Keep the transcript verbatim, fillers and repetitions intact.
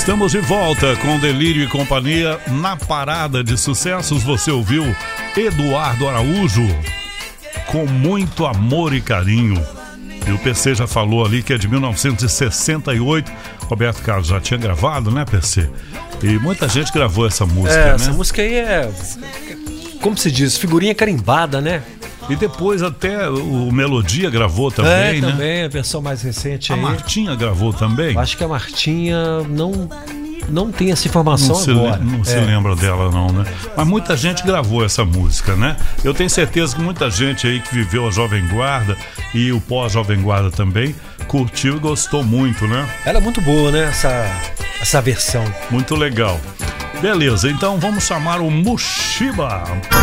Estamos de volta com Delírio e Companhia. Na parada de sucessos você ouviu Eduardo Araújo, Com Muito Amor e Carinho. E o P C já falou ali que é de mil novecentos e sessenta e oito. Roberto Carlos já tinha gravado, né, P C? E muita gente gravou essa música, é, né? Essa música aí é, como se diz, figurinha carimbada, né? E depois até o Melodia gravou também, é, né? também, a versão mais recente a aí. A Martinha gravou também? Acho que a Martinha não, não tem essa informação não se, agora. Não é. se lembra dela não, né? Mas muita gente gravou essa música, né? Eu tenho certeza que muita gente aí que viveu a Jovem Guarda e o pós-Jovem Guarda também curtiu e gostou muito, né? Ela é muito boa, né? Essa, essa versão. Muito legal. Beleza, então vamos chamar o Mushiba.